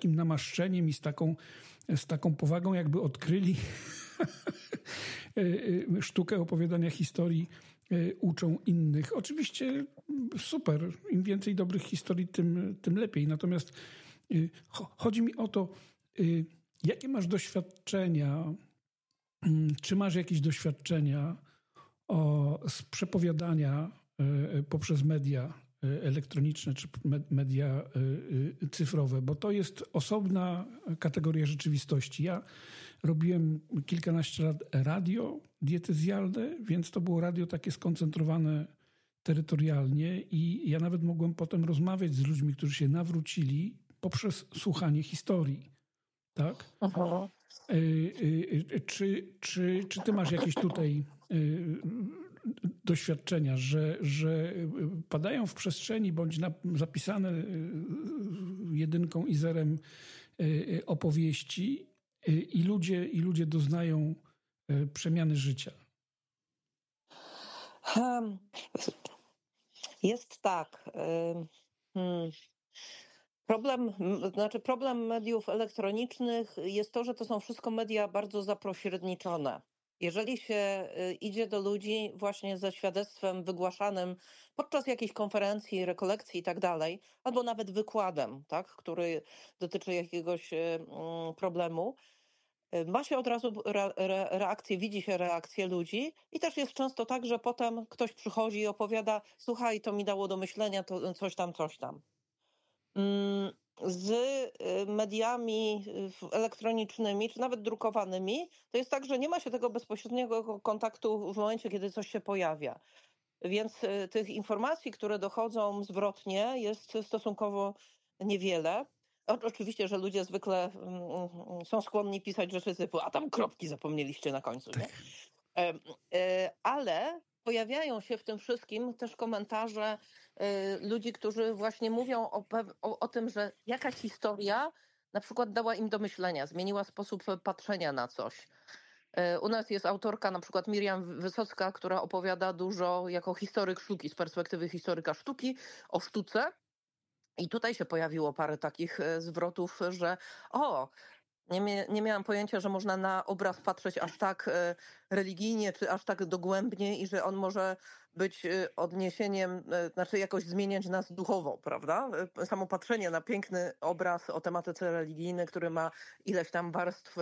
takim namaszczeniem i z taką powagą, jakby odkryli sztukę opowiadania historii, uczą innych. Oczywiście super, im więcej dobrych historii, tym lepiej. Natomiast chodzi mi o to, jakie masz doświadczenia, czy masz jakieś doświadczenia z przepowiadania poprzez media elektroniczne czy media cyfrowe, bo to jest osobna kategoria rzeczywistości. Ja robiłem kilkanaście lat radio diecezjalne, więc to było radio takie skoncentrowane terytorialnie i ja nawet mogłem potem rozmawiać z ludźmi, którzy się nawrócili poprzez słuchanie historii. Tak? Uh-huh. Czy ty masz jakieś tutaj doświadczenia, że padają w przestrzeni bądź zapisane jedynką i zerem opowieści i ludzie doznają przemiany życia? Jest tak. Problem mediów elektronicznych jest to, że to są wszystko media bardzo zapośredniczone. Jeżeli się idzie do ludzi właśnie ze świadectwem wygłaszanym podczas jakiejś konferencji, rekolekcji i tak dalej, albo nawet wykładem, tak, który dotyczy jakiegoś problemu, ma się od razu reakcję, widzi się reakcję ludzi i też jest często tak, że potem ktoś przychodzi i opowiada: słuchaj, to mi dało do myślenia, to coś tam, coś tam. Z mediami elektronicznymi, czy nawet drukowanymi, to jest tak, że nie ma się tego bezpośredniego kontaktu w momencie, kiedy coś się pojawia. Więc tych informacji, które dochodzą zwrotnie, jest stosunkowo niewiele. Oczywiście, że ludzie zwykle są skłonni pisać rzeczy typu: a tam kropki zapomnieliście na końcu, nie? Ale pojawiają się w tym wszystkim też komentarze ludzi, którzy właśnie mówią o tym, że jakaś historia na przykład dała im do myślenia, zmieniła sposób patrzenia na coś. U nas jest autorka, na przykład Miriam Wysocka, która opowiada dużo jako historyk sztuki, z perspektywy historyka sztuki, o sztuce. I tutaj się pojawiło parę takich zwrotów, że nie miałam pojęcia, że można na obraz patrzeć aż tak religijnie, czy aż tak dogłębnie i że on może być odniesieniem, znaczy jakoś zmieniać nas duchowo, prawda? Samo patrzenie na piękny obraz o tematyce religijnej, który ma ileś tam warstw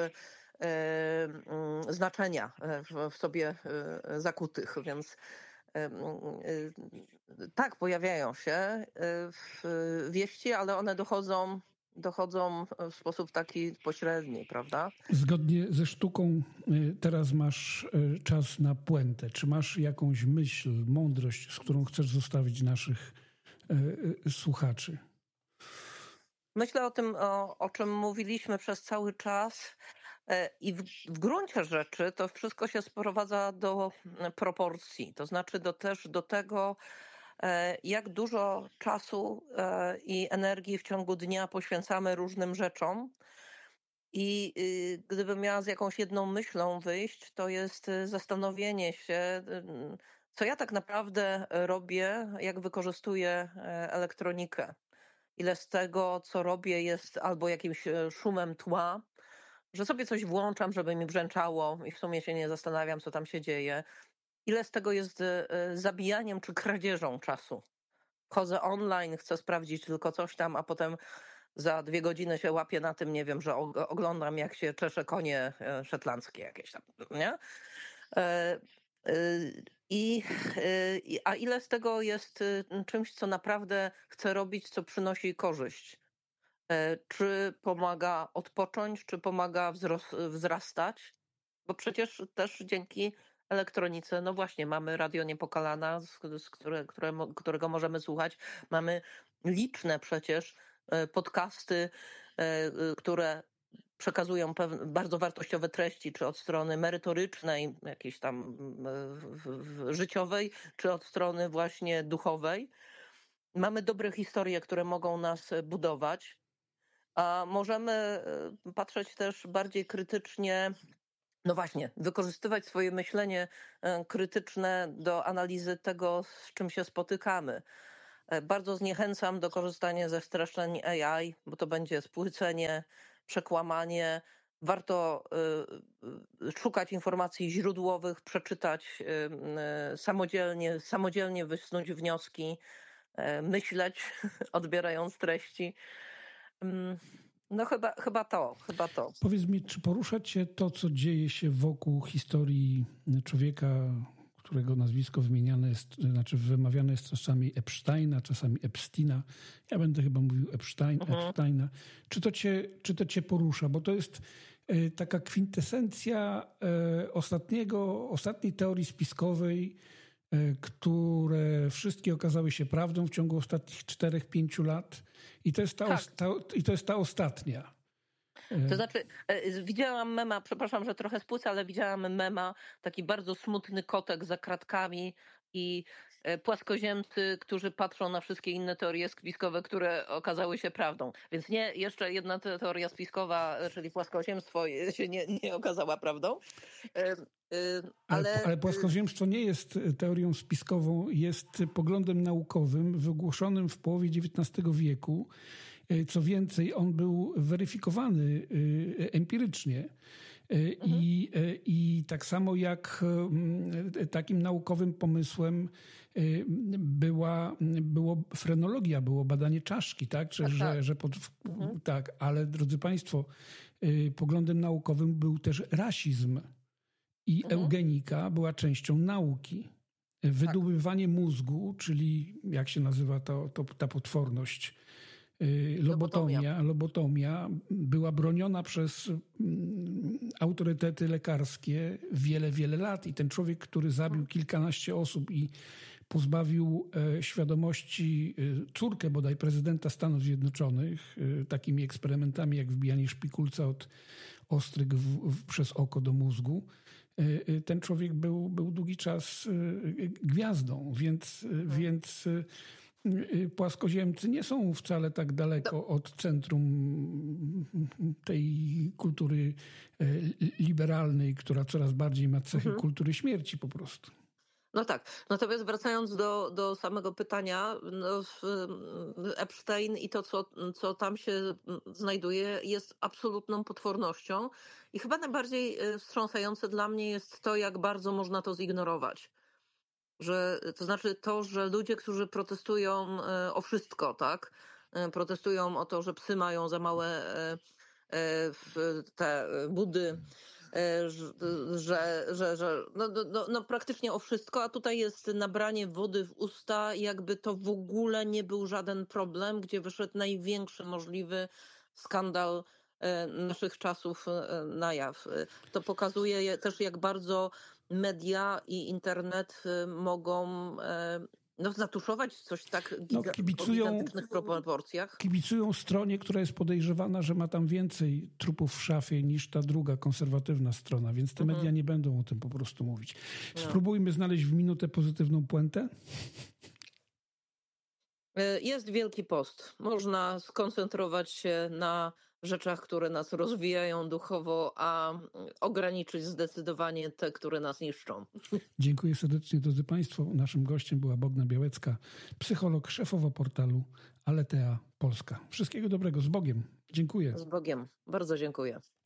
znaczenia w sobie zakutych, więc tak, pojawiają się wieści, ale one dochodzą w sposób taki pośredni, prawda? Zgodnie ze sztuką teraz masz czas na puentę. Czy masz jakąś myśl, mądrość, z którą chcesz zostawić naszych słuchaczy? Myślę o tym, o czym mówiliśmy przez cały czas i w gruncie rzeczy to wszystko się sprowadza do proporcji, to znaczy też do tego, jak dużo czasu i energii w ciągu dnia poświęcamy różnym rzeczom. I gdybym miała z jakąś jedną myślą wyjść, to jest zastanowienie się, co ja tak naprawdę robię, jak wykorzystuję elektronikę. Ile z tego, co robię, jest albo jakimś szumem tła, że sobie coś włączam, żeby mi brzęczało i w sumie się nie zastanawiam, co tam się dzieje. Ile z tego jest zabijaniem czy kradzieżą czasu. Chodzę online, chcę sprawdzić tylko coś tam, a potem za 2 godziny się łapię na tym, nie wiem, że oglądam, jak się czesze konie szetlandzkie jakieś tam, nie? A ile z tego jest czymś, co naprawdę chcę robić, co przynosi korzyść? Czy pomaga odpocząć, czy pomaga wzrastać? Bo przecież też dzięki elektronice, no właśnie, mamy Radio Niepokalana, którego możemy słuchać. Mamy liczne przecież podcasty, które przekazują bardzo wartościowe treści, czy od strony merytorycznej, jakiejś tam życiowej, czy od strony właśnie duchowej. Mamy dobre historie, które mogą nas budować, a możemy patrzeć też bardziej krytycznie, no właśnie, wykorzystywać swoje myślenie krytyczne do analizy tego, z czym się spotykamy. Bardzo zniechęcam do korzystania ze streszczeń AI, bo to będzie spłycenie, przekłamanie. Warto szukać informacji źródłowych, przeczytać samodzielnie wysnuć wnioski, myśleć, odbierając treści. No chyba to. Powiedz mi, czy porusza cię to, co dzieje się wokół historii człowieka, którego nazwisko wymawiane jest czasami Epsteina, czasami Epsteina. Ja będę chyba mówił Epsteina. Czy to cię porusza? Bo to jest taka kwintesencja ostatniej teorii spiskowej, które wszystkie okazały się prawdą w ciągu ostatnich 4-5 lat. I to jest ta ostatnia. To znaczy, widziałam mema, przepraszam, że trochę spłycę, ale widziałam mema, taki bardzo smutny kotek za kratkami i płaskoziemcy, którzy patrzą na wszystkie inne teorie spiskowe, które okazały się prawdą. Więc nie, jeszcze jedna teoria spiskowa, czyli płaskoziemstwo się nie okazała prawdą. Ale płaskoziemstwo nie jest teorią spiskową, jest poglądem naukowym wygłoszonym w połowie XIX wieku. Co więcej, on był weryfikowany empirycznie. I tak samo jak takim naukowym pomysłem było frenologia, było badanie czaszki, tak? Tak, ale drodzy Państwo, poglądem naukowym był też rasizm i eugenika była częścią nauki. Wydobywanie mózgu, czyli jak się nazywa ta potworność, lobotomia była broniona przez autorytety lekarskie wiele lat i ten człowiek, który zabił kilkanaście osób i pozbawił świadomości córkę bodaj prezydenta Stanów Zjednoczonych takimi eksperymentami jak wbijanie szpikulca od ostryg przez oko do mózgu, ten człowiek był długi czas gwiazdą, więc płaskoziemcy nie są wcale tak daleko od centrum tej kultury liberalnej, która coraz bardziej ma cechy kultury śmierci po prostu. No tak. Natomiast wracając do samego pytania, Epstein i to, co tam się znajduje, jest absolutną potwornością. I chyba najbardziej wstrząsające dla mnie jest to, jak bardzo można to zignorować. To znaczy to, że ludzie, którzy protestują o wszystko, tak? Protestują o to, że psy mają za małe te budy, że praktycznie o wszystko, a tutaj jest nabranie wody w usta, jakby to w ogóle nie był żaden problem, gdzie wyszedł największy możliwy skandal naszych czasów na jaw. To pokazuje też, jak bardzo media i internet mogą zatuszować coś tak w gigantycznych proporcjach. Kibicują stronie, która jest podejrzewana, że ma tam więcej trupów w szafie niż ta druga, konserwatywna strona, więc te media nie będą o tym po prostu mówić. Spróbujmy znaleźć w minutę pozytywną puentę. Jest Wielki Post. Można skoncentrować się na rzeczach, które nas rozwijają duchowo, a ograniczyć zdecydowanie te, które nas niszczą. Dziękuję serdecznie, drodzy Państwo. Naszym gościem była Bogna Białecka, psycholog, szefowa portalu Aletea Polska. Wszystkiego dobrego. Z Bogiem. Dziękuję. Z Bogiem. Bardzo dziękuję.